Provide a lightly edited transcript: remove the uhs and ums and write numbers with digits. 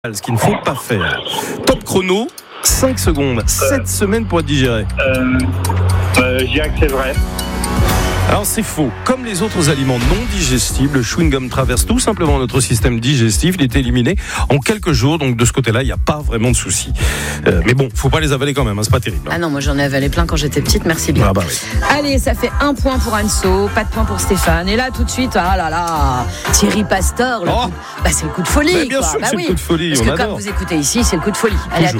Ce qu'il ne faut pas faire. Top chrono, 5 secondes, 7 semaines pour être digéré. Je dirais que c'est vrai. Alors c'est faux. Comme les autres aliments non digestibles, le chewing-gum traverse tout simplement notre système digestif. Il est éliminé en quelques jours, donc de ce côté-là, il n'y a pas vraiment de souci. Mais bon, faut pas les avaler quand même, hein, c'est pas terrible. Ah non, moi j'en ai avalé plein quand j'étais petite, merci bien. Ah bah oui. Allez, ça fait 1 point pour Anso, pas de point pour Stéphane. Et là, tout de suite, ah là là, Thierry Pastor, c'est le coup de folie. Bien quoi. sûr que c'est le coup de folie, Parce on que adore. comme vous écoutez ici, c'est le coup de folie. Allez, Toujours.